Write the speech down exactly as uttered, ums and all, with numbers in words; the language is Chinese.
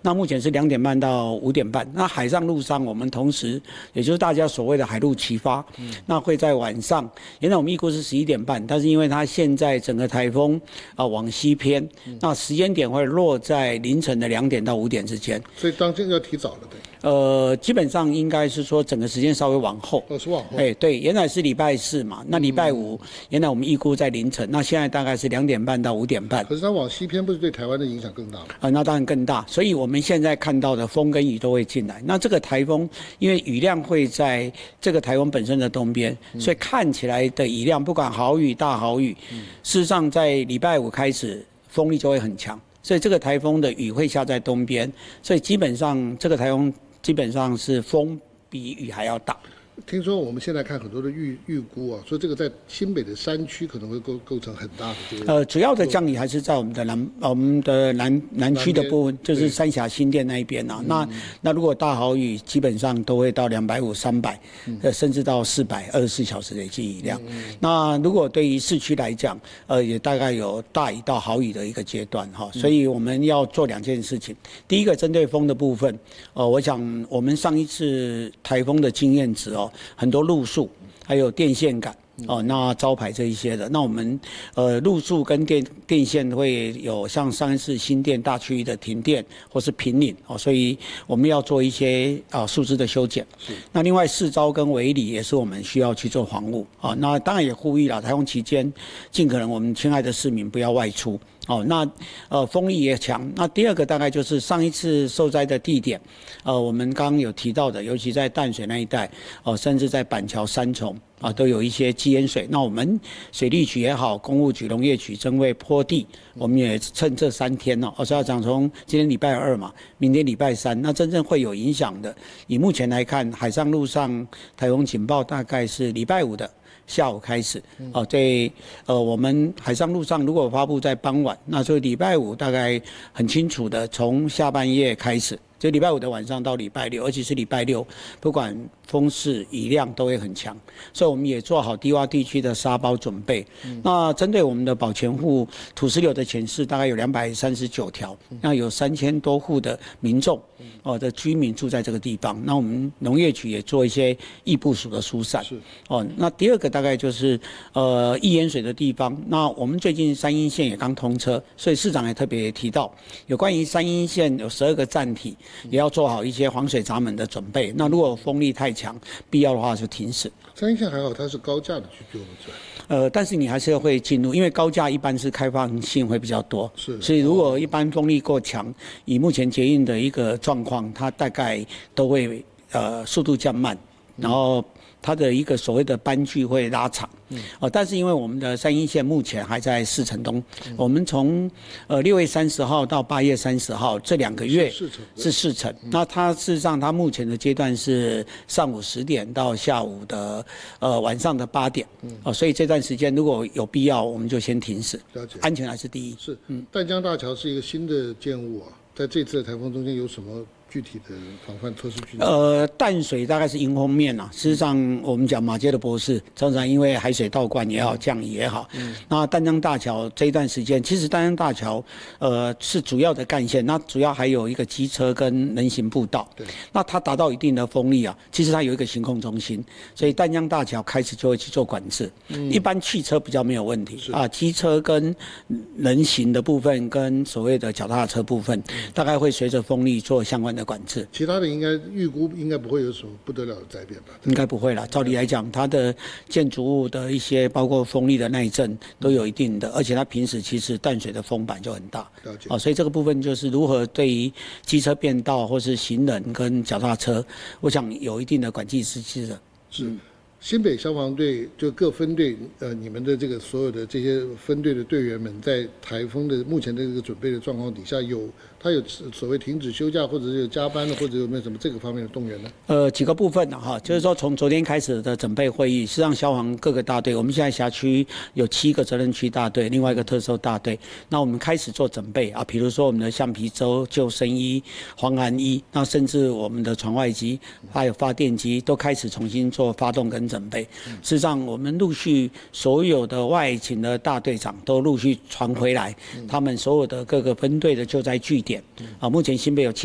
那目前是两点半到五点半。那海上、陆上，我们同时，也就是大家所谓的海陆齐发，嗯、那会在晚上。原来我们预估是十一点半，但是因为它现在整个台风啊、呃、往西偏，嗯、那时间点会落在凌晨的两点到五点之间。 所以当天要提早了，对。 呃，基本上应该是说整个时间稍微往后。 哦，是往后。 哎，对，原来是礼拜四嘛，那礼拜五、嗯、原来我们预估在凌晨，那现在大概是两点半到五点半。 可是它往西偏，不是对台湾的影响更大吗？ 啊、呃，那当然更大。所以我们现在看到的风跟雨都会进来。那这个台风，因为雨量会在这个台风本身的东边，所以看起来的雨量，不管豪雨、大豪雨，嗯、事实上在礼拜五开始风力就会很强。所以这个台风的雨会下在东边，所以基本上这个台风。基本上是风比雨还要大。 听说我们现在看很多的预预估啊，说这个在新北的山区可能会构构成很大的这个。 呃，主要的降雨还是在我们的南我们的南南区的部分，就是三峡新店那一边啊。那那如果大豪雨，基本上都会到两百五、三百，呃，甚至到四百二十四小时累计雨量。嗯、那如果对于市区来讲，呃，也大概有大雨到豪雨的一个阶段哈。所以我们要做两件事情。第一个，针对风的部分，呃，我想我们上一次台风的经验值哦。很多路树，还有电线杆哦，那招牌这一些的，那我们呃路树跟电电线会有像上一次新店大区域的停电或是平岭哦，所以我们要做一些啊树枝的修剪。那另外四招跟围里也是我们需要去做防护啊。那当然也呼吁了，台风期间尽可能我们亲爱的市民不要外出。哦，那呃风力也强。那第二个大概就是上一次受灾的地点，呃，我们刚刚有提到的，尤其在淡水那一带，哦、呃，甚至在板桥、三重啊，都有一些积淹水。那我们水利局也好，公务局、农业局正为坡地，我们也趁这三天呢、哦，我是要讲从今天礼拜二嘛，明天礼拜三，那真正会有影响的，以目前来看，海上、陆上台风警报大概是礼拜五的下午开始，哦，对，呃，我们海上、陆上如果发布在傍晚，那所以礼拜五大概很清楚的，从下半夜开始，就礼拜五的晚上到礼拜六，而且是礼拜六，不管风势、雨量都会很强，所以我们也做好低洼地区的沙包准备。嗯、那针对我们的保全户土石流的潜势，大概有两百三十九条，那有三千多户的民众哦的居民住在这个地方。那我们农业局也做一些易部署的疏散。哦，那第二个大概就是呃易淹水的地方。那我们最近三鶯线也刚通车，所以市长也特别提到，有关于三鶯线有十二个站体，也要做好一些防水闸门的准备。那如果风力太强，必要的话就停驶。 三鶯线还好，它是高架的去救出来。 呃，但是你还是会进入，因为高架一般是开放性会比较多， 是， 所以如果一般风力过强，以目前捷运的一个状况，它大概都会呃速度降慢，然后它的一个所谓的班距会拉长。嗯，哦，但是因为我们的三鶯线目前还在试程中，嗯、我们从呃六月三十号到八月三十号这两个月是试程，嗯、那它事实上它目前的阶段是上午十点到下午的呃晚上的八点，嗯，哦，所以这段时间如果有必要，我们就先停驶， 了解， 安全还是第一。 是，嗯，淡江大桥是一个新的建物啊，在这次的台风中间有什么具体的防范措施？ 呃，淡水大概是迎风面啊。事实上，我们讲马街的博士，常常因为海水倒灌也好，降雨也好，嗯、那淡江大桥这一段时间，其实淡江大桥呃是主要的干线，那主要还有一个机车跟人行步道。对，那它达到一定的风力啊，其实它有一个行控中心，所以淡江大桥开始就会去做管制。嗯、一般汽车比较没有问题啊，机车跟人行的部分跟所谓的脚踏车部分，嗯、大概会随着风力做相关的管制。 其他的应该预估应该不会有什么不得了的灾变吧？ 应该不会啦。照理来讲，它的建筑物的一些包括风力的耐震都有一定的，而且它平时其实淡水的风板就很大。 了解。 哦，所以这个部分就是如何对于机车变道或是行人跟脚踏车，我想有一定的管制机制的。 是。嗯，新北消防队就各分队，呃，你们的这个所有的这些分队的队员们，在台风的目前的这个准备的状况底下，有他有所谓停止休假，或者是有加班的，或者有没有什么这个方面的动员呢？ 呃，几个部分的哈，就是说从昨天开始的准备会议，是让消防各个大队，我们现在辖区有七个责任区大队，另外一个特搜大队，那我们开始做准备啊，比如说我们的橡皮舟、救生衣、防寒衣，那甚至我们的船外机还有发电机都开始重新做发动跟准备。事实上，我们陆续所有的外勤的大队长都陆续传回来，他们所有的各个分队的救灾据点啊，目前新北有七。